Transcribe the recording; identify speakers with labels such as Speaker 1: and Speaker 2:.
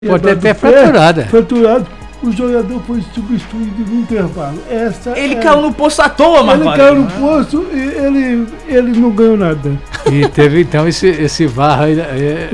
Speaker 1: Pode ter até fraturada.
Speaker 2: Fraturado. O jogador foi substituído no intervalo.
Speaker 3: Ele caiu no poço à toa, mano.
Speaker 2: Ele caiu no poço e ele não ganhou nada.
Speaker 1: E teve então esse VAR aí.